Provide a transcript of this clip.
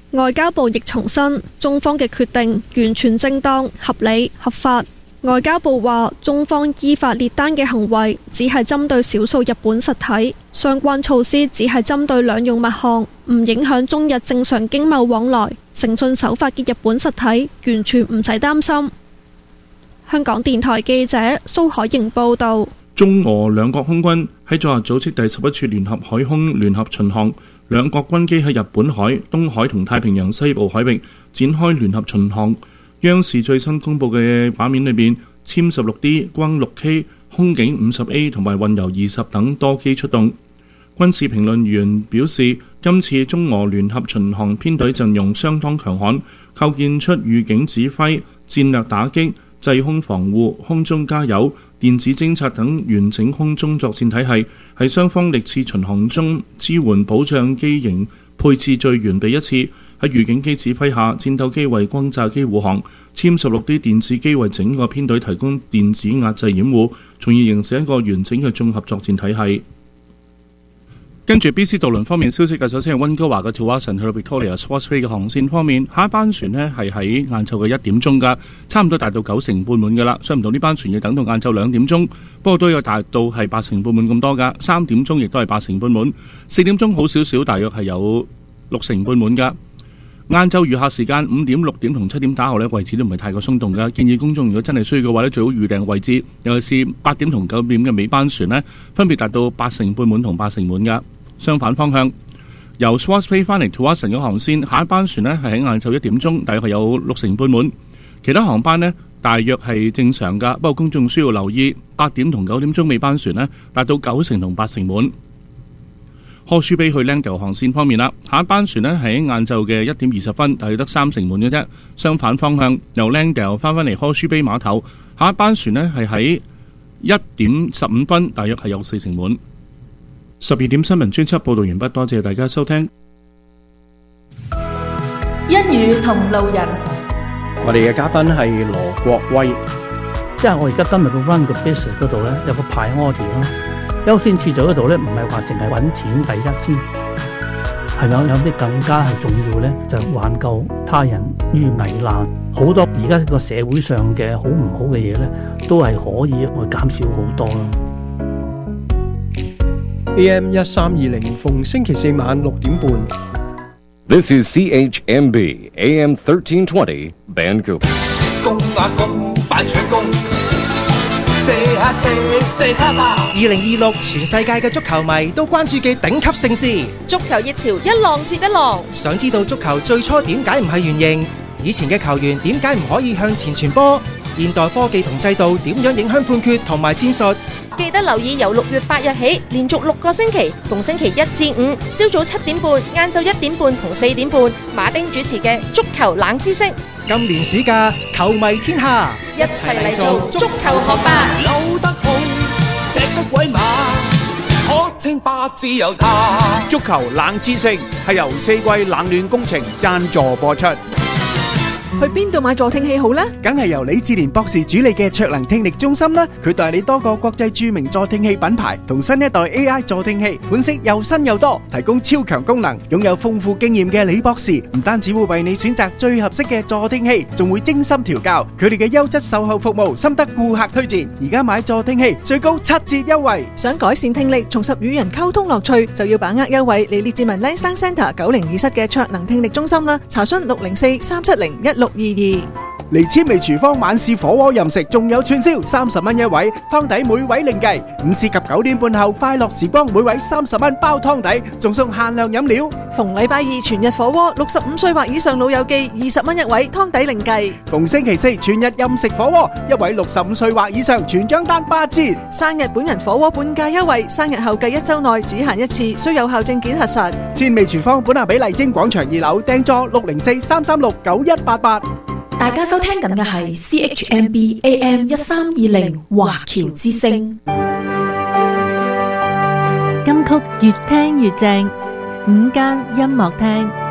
外交部亦重申，中方嘅決定完全正當、合理、合法。外交部話，中方依法列單嘅行為只係針對少數日本實體，相關措施只係針對兩用物項，唔影響中日正常經貿往來。誠信守法嘅日本實體完全唔使擔心。香港電台記者蘇海瑩報導。 中俄兩國空軍喺昨日組織第11次聯合海空聯合巡航，兩國軍機喺日本海、東海同太平洋西部海域展開聯合巡航。央視最新公佈嘅畫面裏邊，殲 16D、轟 6K、空警 50A 同埋運油20等多機出動。軍事評論員表示，今次中俄聯合巡航編隊陣容相當強悍，構建出預警指揮、戰略打擊、制空防護、空中加油、電子偵察等完整空中作戰體系，係雙方歷次巡航中支援保障機型配置最完備一次。喺預警機指揮下，戰鬥機為轟炸機護航，殲 16D 電子機為整個編隊提供電子壓制掩護，從而形成一個完整嘅綜合作戰體系。跟住 BC 渡輪方面消息嘅，首先係溫哥華嘅 Tsawwassen 去到 Victoria Swartz Bay 嘅航線方面，下一班船呢係喺晏晝嘅1點鐘㗎，差唔多達到90%半滿㗎啦。想唔到呢班船要等到晏晝2點鐘，不過都有達到係80%半滿咁多㗎。3點鐘亦都係80%半滿，4點鐘好少少，大約係有60%半滿㗎。晏晝餘下時間5點、6點同7點打後呢，位置都唔係太過鬆動㗎。建議公眾如果真係需要嘅話呢，最好預訂位置，尤其是8點同9點嘅尾班船呢，分別達到80%半滿同80%滿㗎。相反方向，由 Swartz Bay 翻嚟 Tsawwassen 嘅航線，下一班船呢係喺晏晝1點鐘，大約係有60%半滿。其他航班呢，大約係正常㗎，不過公眾需要留意8點同9點鐘尾班船呢，達到90%同80%滿。Horseshoe Bay 去 Langdale 航線方面啦，下一班船呢係喺晏晝嘅1點20分，大約得30%滿嘅啫。相反方向，由 Langdale 翻嚟 Horseshoe Bay 碼頭，下一班船呢係喺1點15分，大約係有40%滿。12點新聞專輯報導完畢，多謝大家收聽。 一語同路人， 我哋嘅嘉賓係羅國威。 即係我而家今日個 run 個 business 嗰度咧，有個 priority 咯，優先次序嗰度咧，唔係話淨係揾錢第一先，係有啲更加係重要咧，就挽救他人於危難。好多而家個社會上嘅好唔好嘅嘢咧，都係可以去減少好多咯。 AM 1320逢星期四晚6點半。 This is CHMB AM 1320 Vancouver。 公啊公，快搶攻！射下射，射下吧！2026全世界嘅足球迷都關注嘅頂級盛事， 足球熱潮一浪接一浪。 想知道足球最初點解唔係圓形？以前嘅球員點解唔可以向前傳波？現代科技同制度點樣影響判決同埋戰術？ 記得留意由6月8日起，連續6個星期，逢星期1至5，朝早7點半、晏晝1點半同4點半，馬丁主持嘅足球冷知識。 今年暑假，球迷天下， 一齊嚟做足球學霸。 扭得好，踢得鬼馬，可稱霸自由他。 足球冷知識係由4季冷暖工程贊助播出。 去邊度買助聽器好呢？ 梗係由李志蓮博士主理嘅卓能聽力中心啦。佢代理多個國際著名助聽器品牌同新一代 AI 助聽器，款式又新又多，提供超強功能。擁有豐富經驗嘅李博士唔單止會為你選擇最合適嘅助聽器，仲會精心調教。佢哋嘅優質售後服務深得顧客推薦。而家買助聽器最高7折優惠。 想改善聽力，重拾與人溝通樂趣，就要把握優惠嚟列治文 Lansdowne Centre 902室嘅卓能聽力中心啦。查詢604-370-1622。 嚟千味廚房晚市火鍋任食，仲有串燒30蚊一位，湯底每位另計。午市及9點半後快樂時光，每位30蚊包湯底，仲送限量飲料。 逢禮拜二全日火鍋，65歲或以上老友記20蚊一位，湯底另計。 逢星期四全日任食火鍋，一位65歲或以上全張單8折。 生日本人火鍋半價優惠，生日後計1週內只限一次，需有效證件核實。 千味廚房本下比麗晶廣場2樓訂座604-336-9188。 大家收聽緊嘅係 CHMB AM 1320華僑之聲。 金曲越聽越正，午間音樂廳。